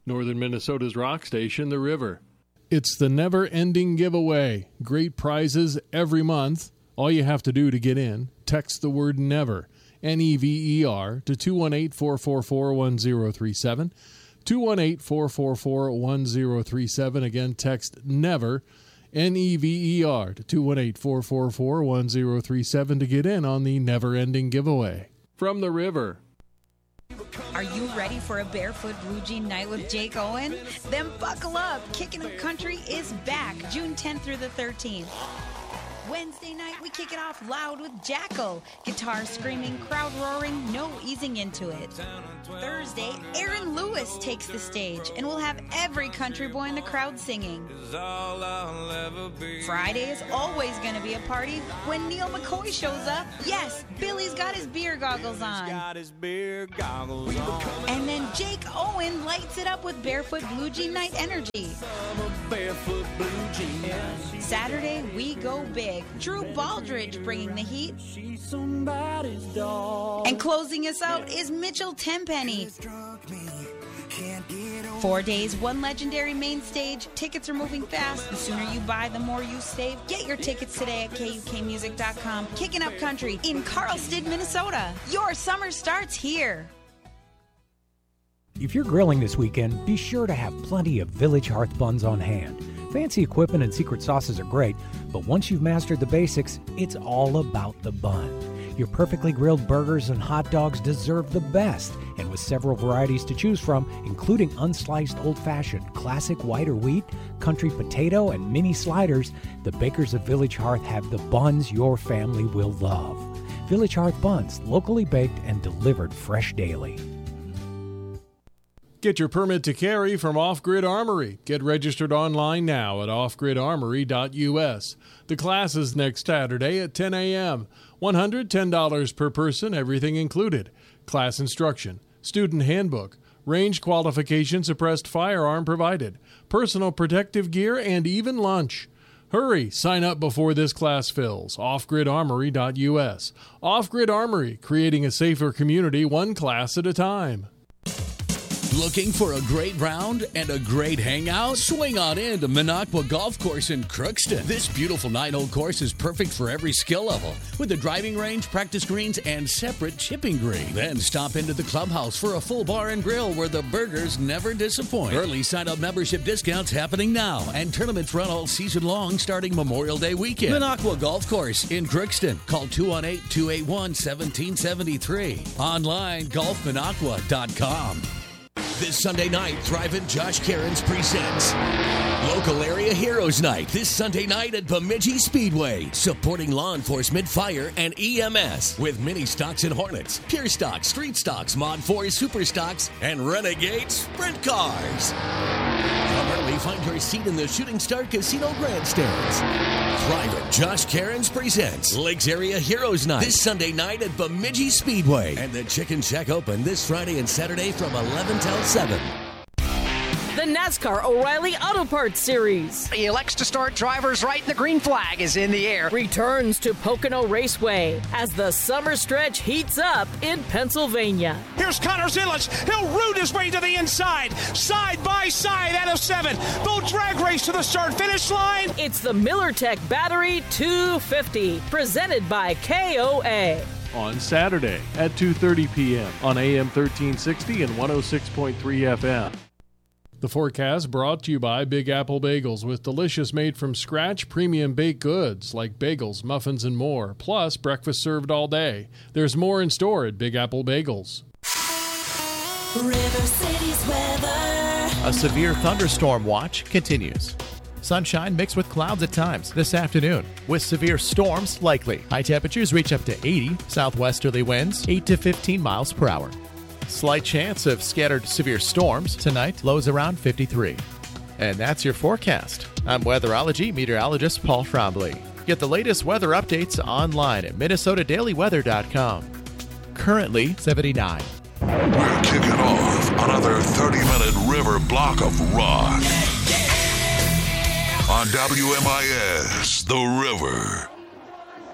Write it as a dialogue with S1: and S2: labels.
S1: Northern Minnesota's rock station, The River. It's the never-ending giveaway. Great prizes every month. All you have to do to get in, text the word NEVER, N-E-V-E-R, to 218-444-1037. 218-444-1037. Again, text NEVER, N-E-V-E-R, to 218-444-1037 to get in on the never-ending giveaway. From The River.
S2: Are you ready for a Barefoot Blue Jean night with Jake Owen? Then buckle up. Kicking Up Country is back June 10th through the 13th. Wednesday night, we kick it off loud with Jackal. Guitar screaming, crowd roaring, no easing into it. Thursday, Aaron Lewis takes the stage, and we'll have every country boy in the crowd singing. Friday is always going to be a party when Neil McCoy shows up. Yes, Billy's got his beer goggles on. And then Jake Owen lights it up with Barefoot Blue Jean Night energy. Saturday, we go big. Drew Baldridge bringing the heat. And closing us out is Mitchell Tenpenny. 4 days, one legendary main stage. Tickets are moving fast. The sooner you buy, the more you save. Get your tickets today at KUKmusic.com. Kicking Up Country in Carlsted, Minnesota. Your summer starts here.
S3: If you're grilling this weekend, be sure to have plenty of Village Hearth buns on hand. Fancy equipment and secret sauces are great, but once you've mastered the basics, it's all about the bun. Your perfectly grilled burgers and hot dogs deserve the best, and with several varieties to choose from, including unsliced old-fashioned, classic white or wheat, country potato, and mini sliders, the bakers of Village Hearth have the buns your family will love. Village Hearth buns, locally baked and delivered fresh daily.
S1: Get your permit to carry from Off Grid Armory. Get registered online now at offgridarmory.us. The class is next Saturday at 10 a.m. $110 per person, everything included. Class instruction, student handbook, range qualification, suppressed firearm provided, personal protective gear, and even lunch. Hurry, sign up before this class fills. offgridarmory.us. Off Grid Armory, creating a safer community one class at a time.
S4: Looking for a great round and a great hangout? Swing on in to Minocqua Golf Course in Crookston. This beautiful 9-hole course is perfect for every skill level, with a driving range, practice greens, and separate chipping green. Then stop into the clubhouse for a full bar and grill where the burgers never disappoint. Early sign-up membership discounts happening now, and tournaments run all season long starting Memorial Day weekend. Minocqua Golf Course in Crookston. Call 218-281-1773. Online, golfminocqua.com. This Sunday night, Thrivent Josh Cairns presents Local Area Heroes Night. This Sunday night at Bemidji Speedway, supporting law enforcement, fire, and EMS with mini stocks and Hornets, pure stocks, street stocks, Mod 4 super stocks, and Renegade sprint cars. Come early, find your seat in the Shooting Star Casino grandstands. Thrivent Josh Cairns presents Lakes Area Heroes Night this Sunday night at Bemidji Speedway, and the Chicken Shack open this Friday and Saturday from 11 till 7.
S5: The NASCAR O'Reilly Auto Parts Series.
S6: He elects to start drivers right, and the green flag is in the air.
S5: Returns to Pocono Raceway as the summer stretch heats up in Pennsylvania.
S7: Here's Connor Zillich. He'll root his way to the inside. Side by side out of 7. They'll drag race to the start-finish line.
S5: It's the MillerTech Battery 250, presented by KOA.
S1: On Saturday at 2:30 p.m. on AM 1360 and 106.3 FM. The forecast brought to you by Big Apple Bagels, with delicious made-from-scratch premium baked goods like bagels, muffins, and more, plus breakfast served all day. There's more in store at Big Apple Bagels.
S8: River City's weather.
S9: A severe thunderstorm watch continues. Sunshine mixed with clouds at times this afternoon, with severe storms likely. High temperatures reach up to 80, southwesterly winds 8 to 15 miles per hour. Slight chance of scattered severe storms tonight, lows around 53. And that's your forecast. I'm weatherology meteorologist Paul Frombley. Get the latest weather updates online at minnesotadailyweather.com. Currently 79.
S10: We're kicking off another 30-minute river block of rock on WMIS, The River.